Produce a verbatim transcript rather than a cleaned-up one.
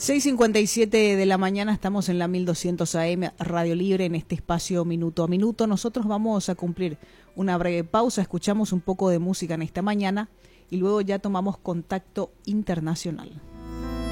seis cincuenta y siete de la mañana, estamos en la mil doscientos A M Radio Libre, en este espacio Minuto a Minuto. Nosotros vamos a cumplir una breve pausa, escuchamos un poco de música en esta mañana y luego ya tomamos contacto internacional.